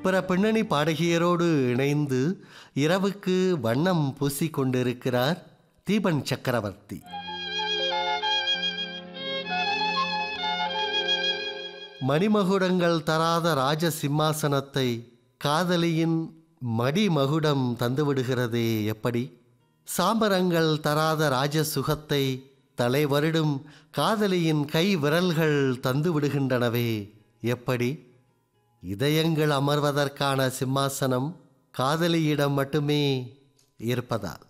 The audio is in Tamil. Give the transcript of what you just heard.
வெளிப்புற பின்னணி பாடகியரோடு இணைந்து இரவுக்கு வண்ணம் பூசிக் கொண்டிருக்கிறார் தீபன் சக்கரவர்த்தி. மணிமகுடங்கள் தராத ராஜ சிம்மாசனத்தை காதலியின் மடிமகுடம் தந்துவிடுகிறதே எப்படி? சாம்பரங்கள் தராத ராஜ சுகத்தை தலை வருடும் காதலியின் கை விரல்கள் தந்து விடுகின்றனவே எப்படி? இதயங்கள் அமர்வதற்கான சிம்மாசனம் காதலியிடம் மட்டுமே இருப்பதால்.